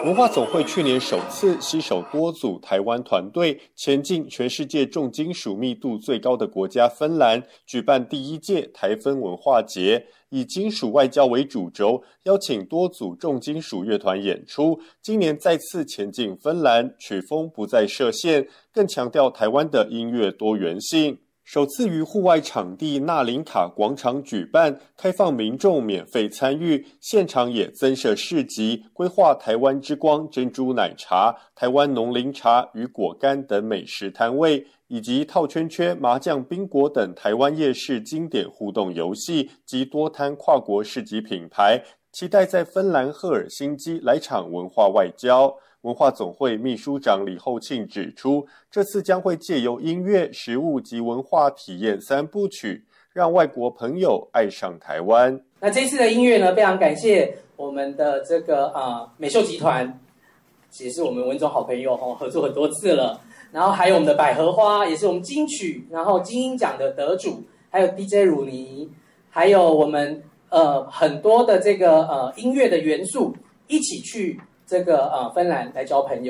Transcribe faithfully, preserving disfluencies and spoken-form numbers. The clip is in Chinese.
文化总会去年首次携手多组台湾团队，前进全世界重金属密度最高的国家芬兰，举办第一届台芬文化节，以金属外交为主轴，邀请多组重金属乐团演出。今年再次前进芬兰，曲风不再设限，更强调台湾的音乐多元性。首次于户外场地纳林卡广场举办，开放民众免费参与，现场也增设市集，规划台湾之光珍珠奶茶、台湾农林茶与果干等美食摊位，以及套圈圈、麻将、宾果等台湾夜市经典互动游戏及多摊跨国市集品牌，期待在芬兰赫尔辛基来场文化外交。文化总会秘书长李厚庆指出，这次将会借由音乐、食物及文化体验三部曲，让外国朋友爱上台湾。 那这次的音乐呢，非常感谢我们的这个呃美秀集团，也是我们文总好朋友哦，合作很多次了。然后还有我们的百合花，也是我们金曲然后金鹰奖的得主，还有 D J 鲁尼，还有我们呃很多的这个呃音乐的元素，一起去这个呃芬兰来交朋友。